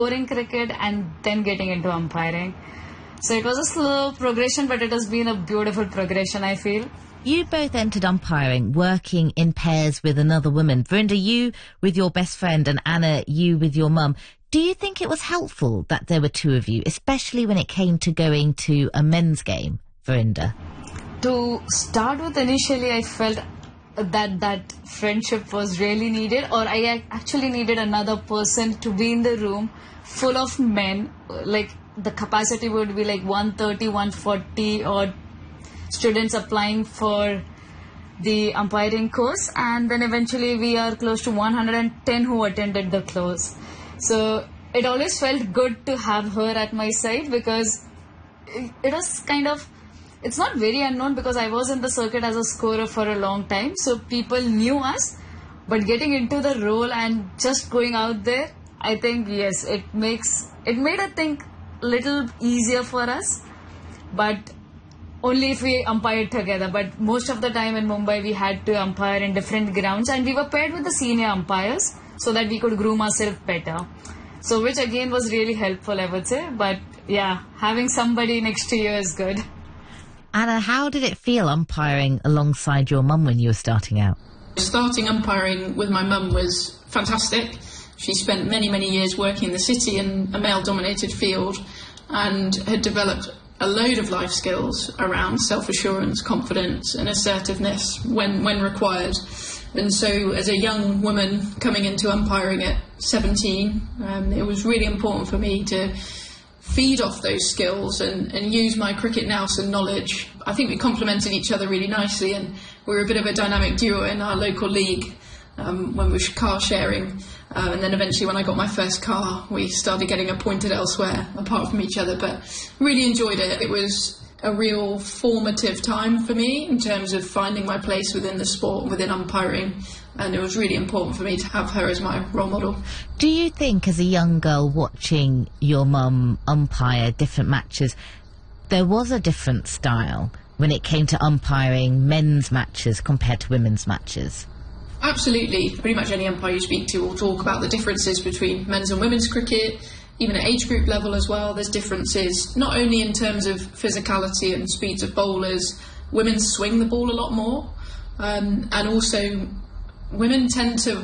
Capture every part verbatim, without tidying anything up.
scoring cricket and then getting into umpiring. So it was a slow progression, but it has been a beautiful progression, I feel. You both entered umpiring, working in pairs with another woman. Verinda, you with your best friend, and Anna, you with your mum. Do you think it was helpful that there were two of you, especially when it came to going to a men's game, Verinda? To start with, initially I felt that that friendship was really needed, or I actually needed another person to be in the room full of men. Like the capacity would be like one thirty, one forty or students applying for the umpiring course, and then eventually we are close to one hundred ten who attended the course. So it always felt good to have her at my side, because it, it was kind of, it's not very unknown because I was in the circuit as a scorer for a long time, so people knew us, but getting into the role and just going out there, I think yes, it makes, it made I think little easier for us, but only if we umpired together. But most of the time in Mumbai we had to umpire in different grounds, and we were paired with the senior umpires so that we could groom ourselves better. So which again was really helpful, I would say. But yeah, having somebody next to you is good. Anna, how did it feel umpiring alongside your mum when you were starting out? Starting umpiring with my mum was fantastic. She spent many, many years working in the city in a male-dominated field and had developed a load of life skills around self-assurance, confidence and assertiveness when, when required. And so as a young woman coming into umpiring at seventeen, um, it was really important for me to feed off those skills and, and use my Cricket Nous and knowledge. I think we complemented each other really nicely, and we were a bit of a dynamic duo in our local league um, when we were car sharing. Uh, and then eventually when I got my first car, we started getting appointed elsewhere apart from each other, but really enjoyed it. It was a real formative time for me in terms of finding my place within the sport, within umpiring, and it was really important for me to have her as my role model. Do you think, as a young girl watching your mum umpire different matches, there was a different style when it came to umpiring men's matches compared to women's matches? Absolutely. Pretty much any umpire you speak to will talk about the differences between men's and women's cricket. Even at age group level as well, there's differences, not only in terms of physicality and speeds of bowlers. Women swing the ball a lot more, um, and also women tend to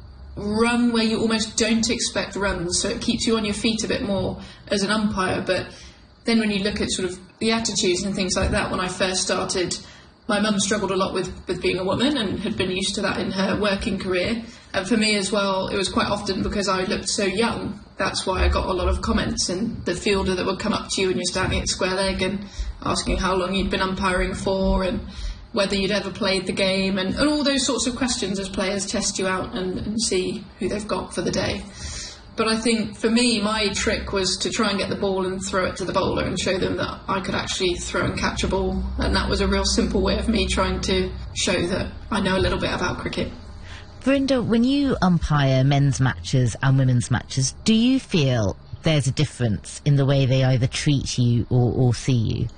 run where you almost don't expect runs, so it keeps you on your feet a bit more as an umpire. But then when you look at sort of the attitudes and things like that, when I first started, my mum struggled a lot with, with being a woman and had been used to that in her working career. And for me as well, it was quite often because I looked so young. That's why I got a lot of comments, and the fielder that would come up to you when you're standing at square leg and asking how long you'd been umpiring for and whether you'd ever played the game, and, and all those sorts of questions as players test you out and, and see who they've got for the day. But I think for me, my trick was to try and get the ball and throw it to the bowler and show them that I could actually throw and catch a ball. And that was a real simple way of me trying to show that I know a little bit about cricket. Verinda, when you umpire men's matches and women's matches, do you feel there's a difference in the way they either treat you or, or see you?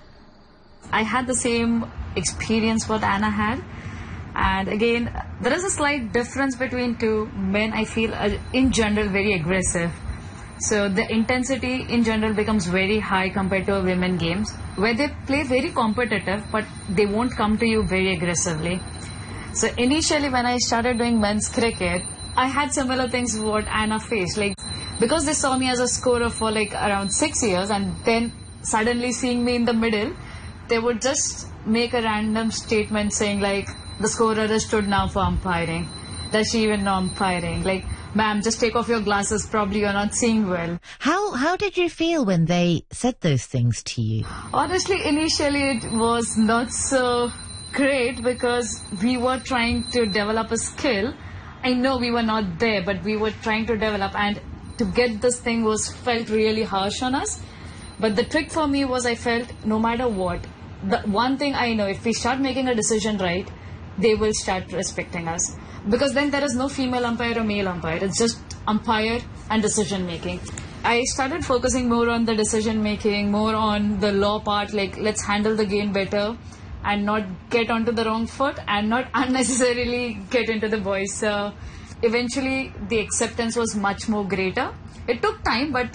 I had the same experience what Anna had. And again, there is a slight difference between two. Men, I feel, are in general very aggressive. So the intensity in general becomes very high compared to a women games, where they play very competitive, but they won't come to you very aggressively. So initially when I started doing men's cricket, I had similar things what Anna faced. Like, because they saw me as a scorer for like around six years, and then suddenly seeing me in the middle, they would just make a random statement saying like, the scorer is stood now for umpiring. Does she even know umpiring? Like, ma'am, just take off your glasses, probably you're not seeing well. How how did you feel when they said those things to you? Honestly, initially it was not so great because we were trying to develop a skill. I know we were not there, but we were trying to develop, and to get this thing was felt really harsh on us. But the trick for me was I felt no matter what, the one thing I know, if we start making a decision right, they will start respecting us. Because then there is no female umpire or male umpire. It's just umpire and decision making. I started focusing more on the decision making, more on the law part, like let's handle the game better and not get onto the wrong foot and not unnecessarily get into the boys. So eventually the acceptance was much more greater. It took time, but